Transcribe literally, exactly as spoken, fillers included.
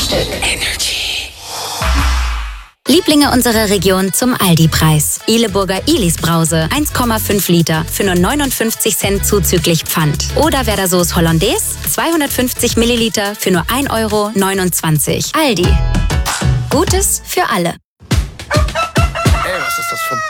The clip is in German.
Stück. Energy. Lieblinge unserer Region zum Aldi-Preis. Ihleburger Ilis Brause eins Komma fünf Liter für nur neunundfünfzig Cent zuzüglich Pfand. Oder Werder Soße Hollandaise zweihundertfünfzig Milliliter für nur ein Euro neunundzwanzig. Aldi. Gutes für alle. Ey, was ist das für ein